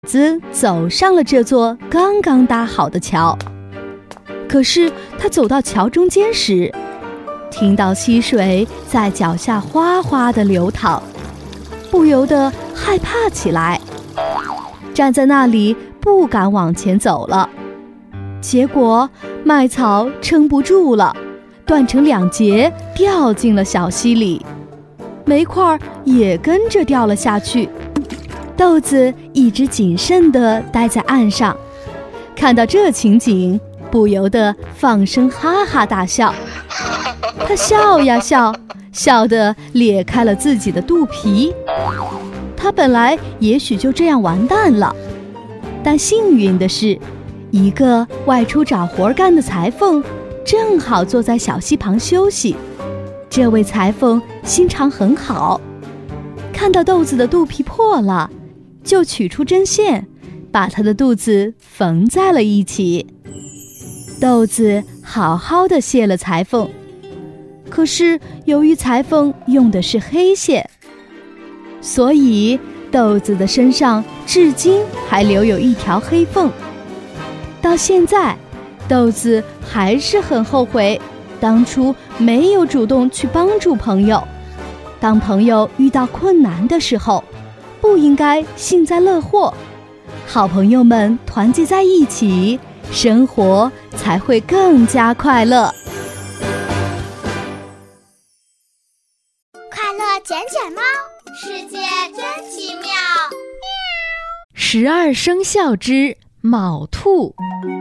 子走上了这座刚刚搭好的桥。可是他走到桥中间时，听到溪水在脚下哗哗地流淌，不由得害怕起来，站在那里不敢往前走了。结果麦草撑不住了，断成2截，掉进了小溪里，煤块也跟着掉了下去。豆子一直谨慎地待在岸上，看到这情景，不由得放声哈哈大笑。他笑呀笑，笑得裂开了自己的肚皮。他本来也许就这样完蛋了，但幸运的是，一个外出找活干的裁缝正好坐在小溪旁休息。这位裁缝心肠很好，看到豆子的肚皮破了，就取出针线，把他的肚子缝在了一起。豆子好好的谢了裁缝，可是由于裁缝用的是黑线，所以豆子的身上至今还留有一条黑缝。到现在，豆子还是很后悔当初没有主动去帮助朋友。当朋友遇到困难的时候，不应该幸灾乐祸。好朋友们团结在一起，生活才会更加快乐。 快乐捡捡猫，世界真奇妙。 12生肖之卯兔。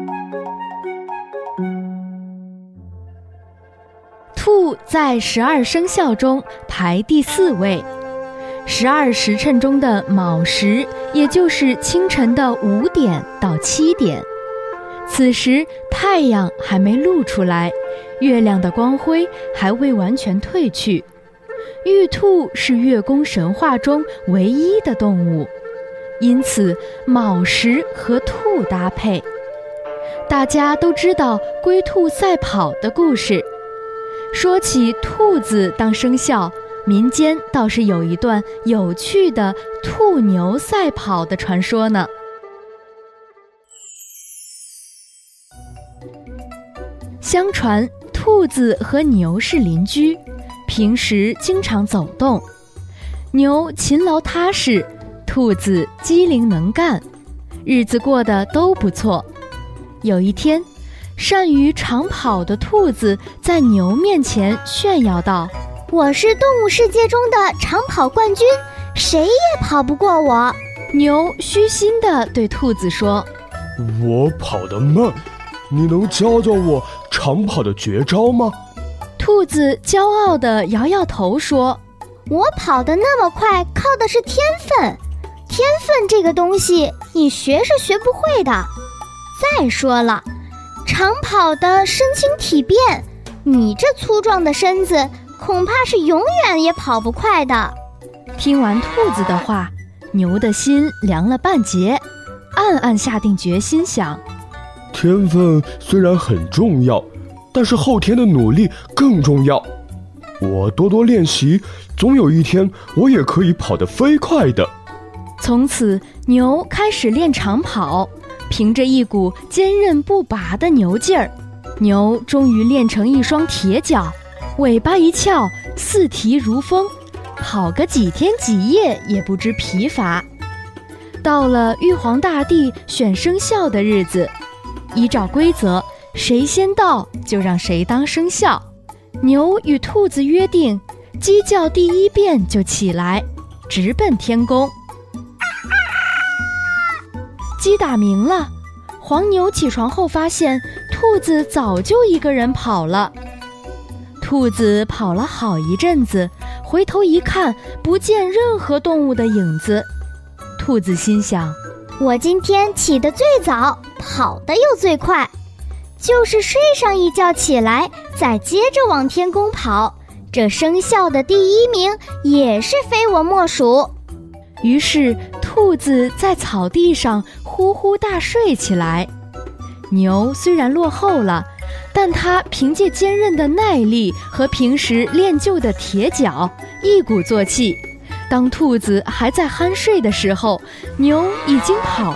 兔在12生肖中排第4位，12时辰中的卯时，也就是清晨的5点到7点。此时太阳还没露出来，月亮的光辉还未完全褪去。玉兔是月宫神话中唯一的动物，因此卯时和兔搭配。大家都知道龟兔赛跑的故事。说起兔子当生肖，民间倒是有一段有趣的兔牛赛跑的传说呢。相传兔子和牛是邻居，平时经常走动。牛勤劳踏实，兔子机灵能干，日子过得都不错。有一天，善于长跑的兔子在牛面前炫耀道：“ 我是动物世界中的长跑冠军，谁也跑不过我。” 牛虚心地对兔子说：“ 我跑得慢，你能教教我长跑的绝招吗？” 兔子骄傲地摇摇头说：“ 我跑得那么快，靠的是天分。天分这个东西，你学是学不会的。再说了，长跑的身轻体便，你这粗壮的身子，恐怕是永远也跑不快的。” 听完兔子的话，牛的心凉了半截，暗暗下定决心想： 天分虽然很重要，但是后天的努力更重要。我多多练习，总有一天我也可以跑得飞快的。 从此，牛开始练长跑，凭着一股坚韧不拔的牛劲儿，牛终于练成一双铁脚，尾巴一翘，四蹄如风，跑个几天几夜也不知疲乏。到了玉皇大帝选生肖的日子，依照规则，谁先到就让谁当生肖。牛与兔子约定，鸡叫第1遍就起来，直奔天宫。鸡打鸣了，黄牛起床后发现兔子早就一个人跑了。兔子跑了好一阵子，回头一看，不见任何动物的影子。兔子心想： 我今天起得最早，跑得又最快，就是睡上一觉起来，再接着往天宫跑，这生肖的第1名也是非我莫属。 于是兔子在草地上呼呼大睡起来。牛虽然落后了，但它凭借坚韧的耐力和平时练就的铁脚，一鼓作气。当兔子还在酣睡的时候，牛已经跑